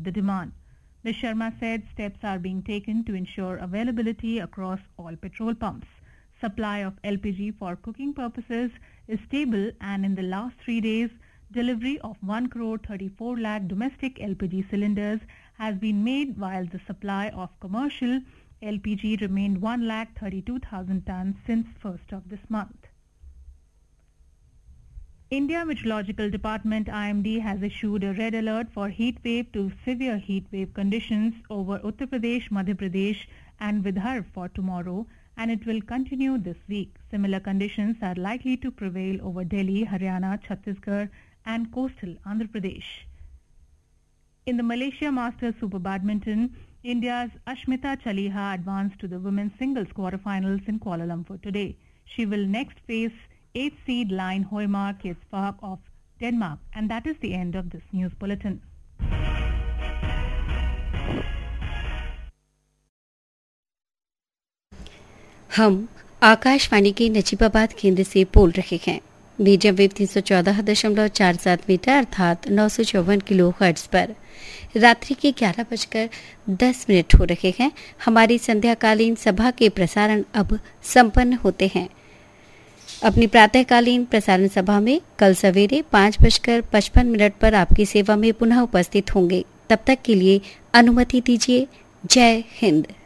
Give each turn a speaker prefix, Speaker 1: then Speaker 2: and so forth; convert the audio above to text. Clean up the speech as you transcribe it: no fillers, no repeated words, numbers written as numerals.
Speaker 1: meet the demand. Ms. Sharma said steps are being taken to ensure availability across all petrol pumps. Supply of LPG for cooking purposes is stable, and in the last 3 days, delivery of 1 crore 34 lakh domestic LPG cylinders has been made, while the supply of commercial LPG remained 1 lakh 32,000 tons since 1st of this month. India Meteorological Department IMD has issued a red alert for heat wave to severe heat wave conditions over Uttar Pradesh, Madhya Pradesh and Vidarbha for tomorrow, and it will continue this week. Similar conditions are likely to prevail over Delhi, Haryana, Chhattisgarh and coastal Andhra Pradesh. In the Malaysia Masters Super Badminton, India's Ashmita Chaliha advanced to the women's singles quarterfinals in Kuala Lumpur today. She will next face 8th seed Line Hoyma Kjærsvåg of Denmark. And that is the end of this news bulletin.
Speaker 2: हम आकाशवाणी के नजीबाबाद केंद्र से बोल रहे हैं। Medium wave 314.47 metre अर्थात 954 kilo hertz पर रात्रि के 11:10 हो रहे हैं। हमारी संध्याकालीन सभा के प्रसारण अब संपन्न होते हैं। अपनी प्रातःकालीन प्रसारण सभा में कल सवेरे 5:55 पर आपकी सेवा में पुनः उपस्थित होंगे। तब तक के लिए अनुमति दीजिए। जय हिंद।